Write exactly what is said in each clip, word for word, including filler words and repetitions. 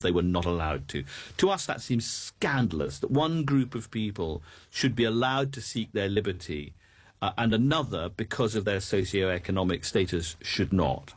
they were not allowed to. To us, that seems scandalous, that one group of people should be allowed to seek their liberty uh, and another, because of their socio-economic status, should not.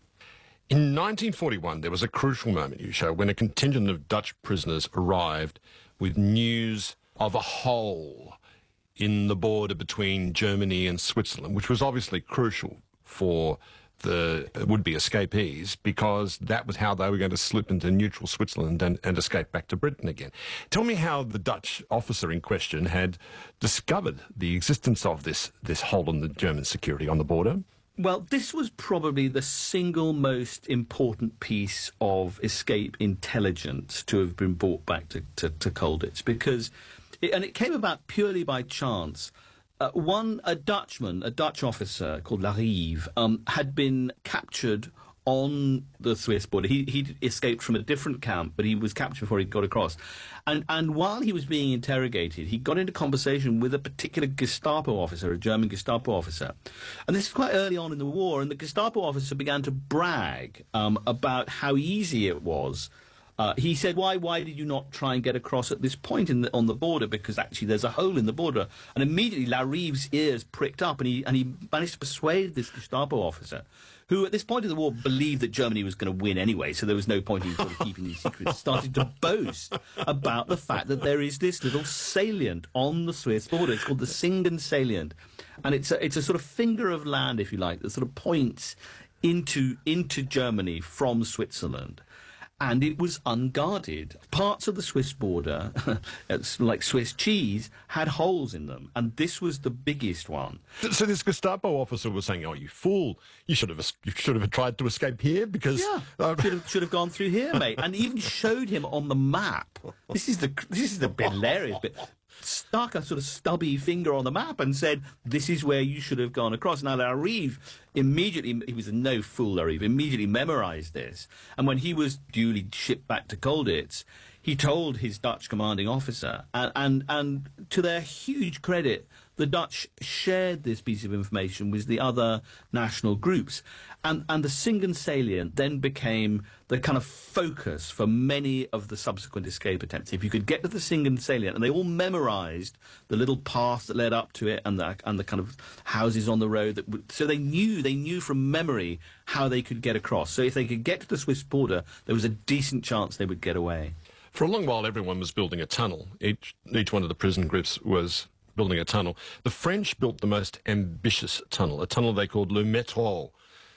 In nineteen forty-one, there was a crucial moment, Yusha, when a contingent of Dutch prisoners arrived with news of a hole in the border between Germany and Switzerland, which was obviously crucial for the would-be escapees, because that was how they were going to slip into neutral Switzerland and, and escape back to Britain again. Tell me how the Dutch officer in question had discovered the existence of this, this hole in the German security on the border. Well, this was probably the single most important piece of escape intelligence to have been brought back to, to, to Colditz, because, it, and it came about purely by chance. Uh, one, a Dutchman, a Dutch officer called Larive, um, had been captured on the Swiss border. He he escaped from a different camp, but he was captured before he got across. And and while he was being interrogated, he got into conversation with a particular Gestapo officer, a German Gestapo officer. And this is quite early on in the war, and the Gestapo officer began to brag um, about how easy it was. Uh, he said, why why did you not try and get across at this point in the, on the border? Because actually there's a hole in the border. And immediately Larive's ears pricked up, and he, and he managed to persuade this Gestapo officer, who at this point in the war believed that Germany was going to win anyway, so there was no point in sort of keeping these secrets, started to boast about the fact that there is this little salient on the Swiss border. It's called the Singen salient. And it's a, it's a sort of finger of land, if you like, that sort of points into into Germany from Switzerland. And it was unguarded. Parts of the Swiss border, it's like Swiss cheese, had holes in them, and this was the biggest one. So this Gestapo officer was saying, "Oh, you fool! You should have you should have tried to escape here because yeah, uh, should have should have gone through here, mate." And even showed him on the map. This is the this is the hilarious bit. Stuck a sort of stubby finger on the map and said, this is where you should have gone across. Now, Larive immediately, he was a no fool, Larive, immediately memorised this. And when he was duly shipped back to Colditz, he told his Dutch commanding officer, and, and, and to their huge credit, the Dutch shared this piece of information with the other national groups. And, and the Singen salient then became the kind of focus for many of the subsequent escape attempts. If you could get to the Singen salient, and they all memorised the little path that led up to it and the, and the kind of houses on the road. That would, so they knew, they knew from memory how they could get across. So if they could get to the Swiss border, there was a decent chance they would get away. For a long while, everyone was building a tunnel. Each, each one of the prison groups was building a tunnel. The French built the most ambitious tunnel, a tunnel they called Le Métro.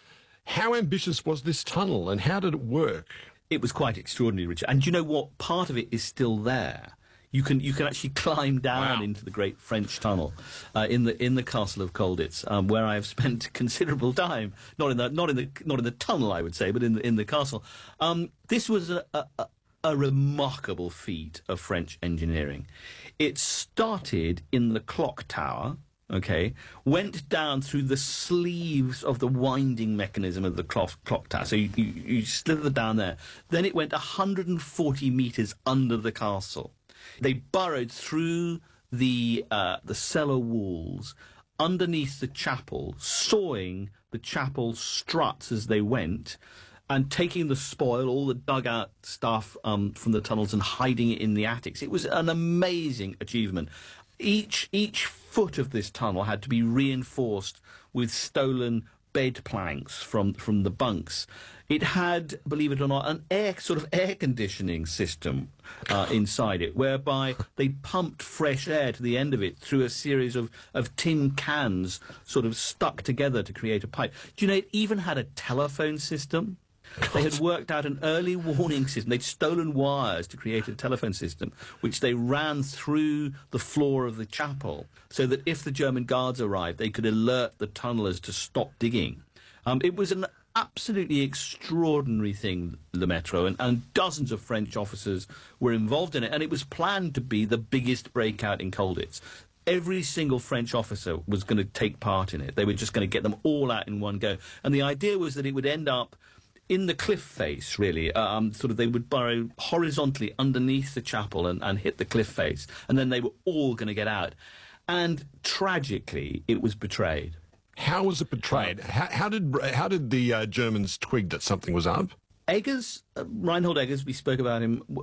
How ambitious was this tunnel, and how did it work? It was quite extraordinary, Richard. And you know what? Part of it is still there. You can you can actually climb down wow. into the great French tunnel uh, in the in the castle of Colditz, um, where I have spent considerable time. Not in the not in the not in the tunnel, I would say, but in the in the castle. Um, this was a, a, a remarkable feat of French engineering. It started in the clock tower. Okay, went down through the sleeves of the winding mechanism of the clock, clock tower. So you, you, you slithered down there. Then it went one hundred forty metres under the castle. They burrowed through the uh, the cellar walls, underneath the chapel, sawing the chapel struts as they went, and taking the spoil, all the dugout stuff um, from the tunnels, and hiding it in the attics. It was an amazing achievement. Each each foot of this tunnel had to be reinforced with stolen bed planks from, from the bunks. It had, believe it or not, an air sort of air conditioning system uh, inside it, whereby they pumped fresh air to the end of it through a series of, of tin cans sort of stuck together to create a pipe. Do you know, it even had a telephone system? They had worked out an early warning system. They'd stolen wires to create a telephone system, which they ran through the floor of the chapel, so that if the German guards arrived, they could alert the tunnellers to stop digging. Um, it was an absolutely extraordinary thing, Le Métro, and, and dozens of French officers were involved in it, and it was planned to be the biggest breakout in Colditz. Every single French officer was going to take part in it. They were just going to get them all out in one go. And the idea was that it would end up in the cliff face, really. Um, sort of they would burrow horizontally underneath the chapel and, and hit the cliff face, and then they were all going to get out. And tragically, it was betrayed. How was it betrayed? How, how did how did the uh, Germans twig that something was up? Eggers, uh, Reinhold Eggers, we spoke about him,